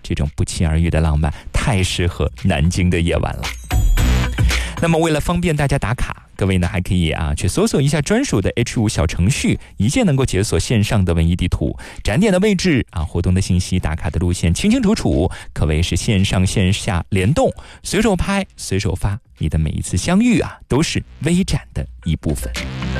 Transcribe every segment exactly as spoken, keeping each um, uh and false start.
这种不期而遇的浪漫太适合南京的夜晚了。那么为了方便大家打卡，各位呢还可以啊去搜索一下专属的 H 五 小程序，一键能够解锁线上的文艺地图，展点的位置啊、活动的信息、打卡的路线清清楚楚，可谓是线上线下联动，随手拍随手发，你的每一次相遇啊都是微展的一部分。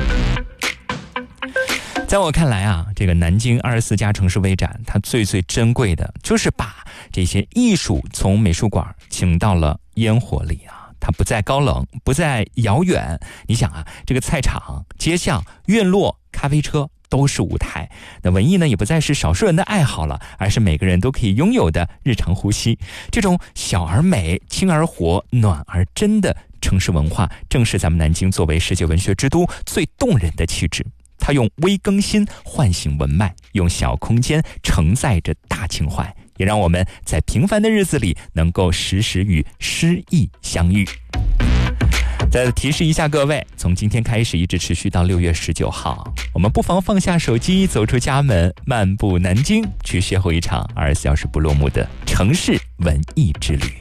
在我看来啊，这个南京二十四家城市微展，它最最珍贵的就是把这些艺术从美术馆请到了烟火里啊。它不再高冷，不再遥远。你想啊，这个菜场、街巷、院落、咖啡车都是舞台。那文艺呢，也不再是少数人的爱好了，而是每个人都可以拥有的日常呼吸。这种小而美、轻而活、暖而真的城市文化，正是咱们南京作为世界文学之都最动人的气质。它用微更新唤醒文脉，用小空间承载着大情怀，也让我们在平凡的日子里能够时时与诗意相遇。再提示一下各位，从今天开始一直持续到六月十九号，我们不妨放下手机，走出家门，漫步南京，去邂逅一场二十四小时不落幕的城市文艺之旅。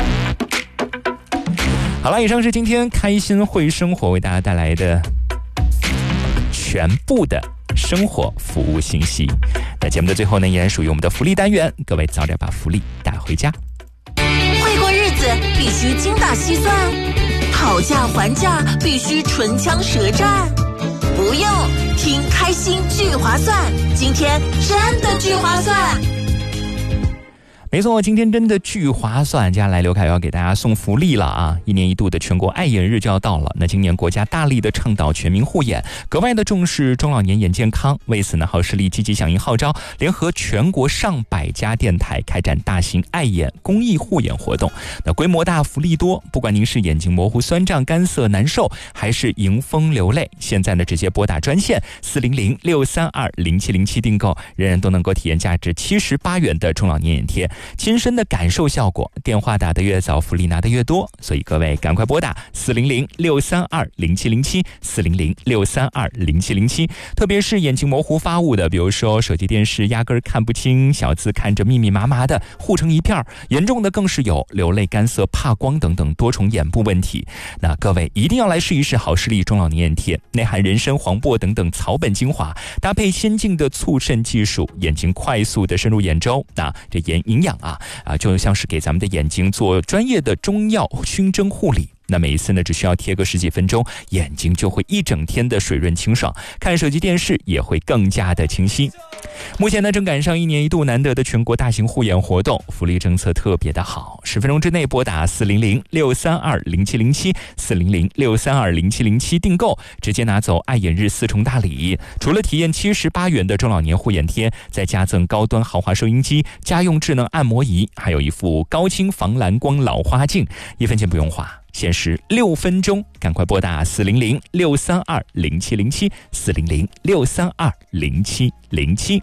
好了，以上是今天开心会生活为大家带来的全部的生活服务信息。在节目的最后呢，依然属于我们的福利单元，各位早点把福利带回家。 会过日子必须精打细算，讨价还价必须唇枪舌战，不用听开心聚划算，今天真的聚划算。 没错，今天真的巨划算。接下来刘凯要给大家送福利了啊！一年一度的全国爱眼日就要到了，那今年国家大力的倡导全民护眼，格外的重视中老年眼健康。为此呢，好视力积极响应号召，联合全国上百家电台开展大型爱眼公益护眼活动。那规模大，福利多，不管您是眼睛模糊、酸胀、干涩、难受，还是迎风流泪，现在呢直接拨打专线四零零六三二零七零七订购，人人都能够体验价值七十八元的中老年眼贴。亲身的感受效果，电话打得越早，福利拿得越多，所以各位赶快拨打四零零六三二零七零七 四零零六三二零七零七。特别是眼睛模糊发雾的，比如说手机电视压根看不清，小字看着密密麻麻的，糊成一片，严重的更是有流泪、干涩、怕光等等多重眼部问题。那各位一定要来试一试好视力中老年眼贴，内含人参、黄柏等等草本精华，搭配先进的促渗技术，眼睛快速的深入眼周，那这眼营养啊啊，就像是给咱们的眼睛做专业的中药熏蒸护理。那每一次呢，只需要贴个十几分钟，眼睛就会一整天的水润清爽，看手机电视也会更加的清晰。目前呢，正赶上一年一度难得的全国大型护眼活动，福利政策特别的好，十分钟之内拨打四零零六三二零七零七 四零零六三二零七零七订购，直接拿走爱眼日四重大礼。除了体验七十八元的中老年护眼贴，再加赠高端豪华收音机、家用智能按摩仪，还有一副高清防蓝光老花镜，一分钱不用花，限时六分钟，赶快拨打四零零六三二零七零七 四零零六三二零七零七。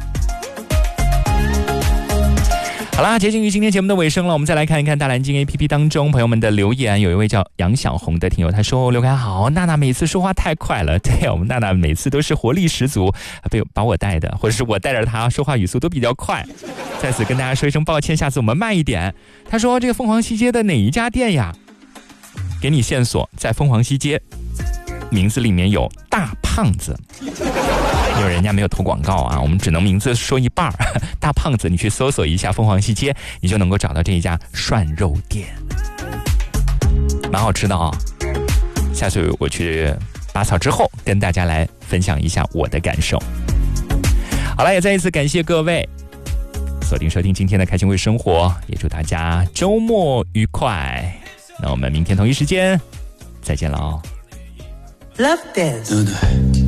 好啦，接近于今天节目的尾声了，我们再来看一看大蓝鲸 A P P 当中朋友们的留言。有一位叫杨小红的听友，他说：刘凯好，娜娜每次说话太快了。对啊，我们娜娜每次都是活力十足，被把我带的，或者是我带着她说话语速都比较快。在此跟大家说一声抱歉，下次我们慢一点。他说：这个凤凰西街的哪一家店呀？给你线索，在凤凰西街，名字里面有大胖子，因为人家没有投广告啊，我们只能名字说一半。大胖子，你去搜索一下凤凰西街，你就能够找到这一家涮肉店，蛮好吃的啊、哦。下次我去拔草之后，跟大家来分享一下我的感受。好了，也再一次感谢各位锁定收听今天的开心会生活，也祝大家周末愉快。那我们明天同一时间再见了哦。 Love Dance。对对。